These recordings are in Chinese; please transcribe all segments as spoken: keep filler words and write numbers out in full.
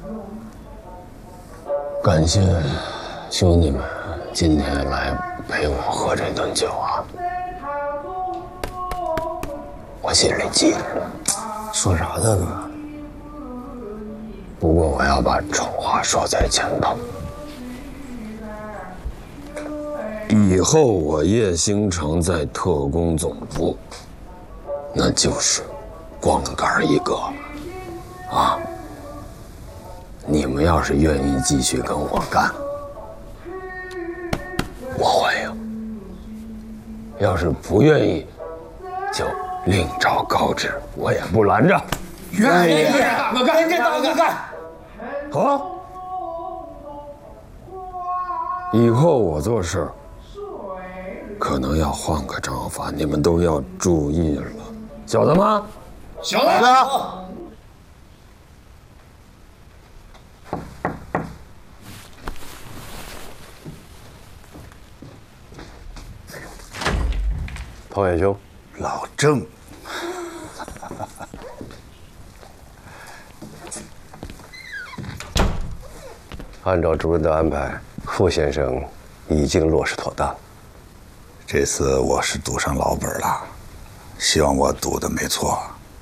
感谢兄弟们今天来陪我喝这顿酒啊，我心里记着呢。 说啥呢呢？ 不过我要把丑话说在前头。以后我叶星辰在特工总部，那就是光杆一个啊！你们要是愿意继续跟我干，我欢迎；要是不愿意，就另找高志，我也不拦着。 愿意，大哥干，跟大哥干。 好，以后我做事可能要换个章法，你们都要注意了，晓得吗？ 晓得。 彭远兄， 老郑， 按照主任的安排，傅先生已经落实妥当。 这次我是赌上老本了，希望我赌的没错。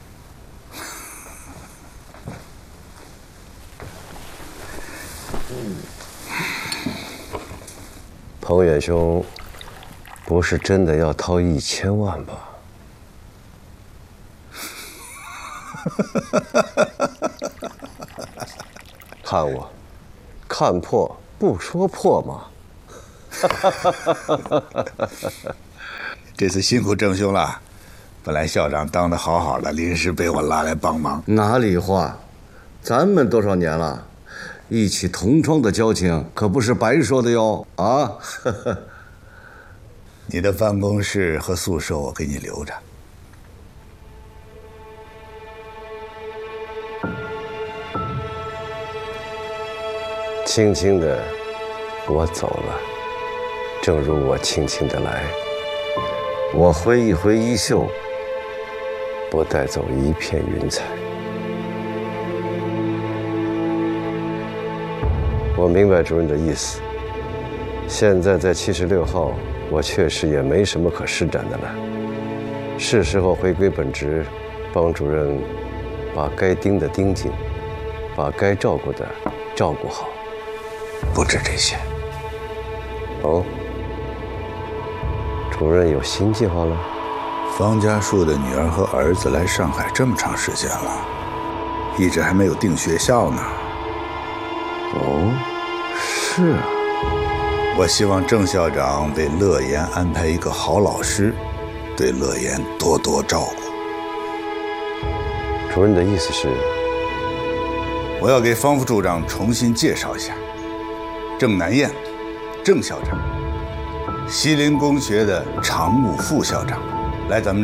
彭远兄，不是真的要掏一千万吧？看我，看破不说破嘛。 这次辛苦郑兄了，本来校长当得好好的，临时被我拉来帮忙。 哪里话，咱们多少年了，一起同窗的交情可不是白说的哟啊！ 你的办公室和宿舍我给你留着。 轻轻的，我走了，正如我轻轻的来。我挥一挥衣袖，不带走一片云彩。我明白主任的意思。现在在七十六号，我确实也没什么可施展的了，是时候回归本职，帮主任把该盯的盯紧，把该照顾的照顾好。 不止这些。 哦，主任有新计划了？ 方家树的女儿和儿子来上海这么长时间了，一直还没有定学校呢。 哦，是啊。 我希望郑校长为乐言安排一个好老师，对乐言多多照顾。 主任的意思是？ 我要给方副处长重新介绍一下。郑南燕，郑校长，西林工学的常务副校长，来咱们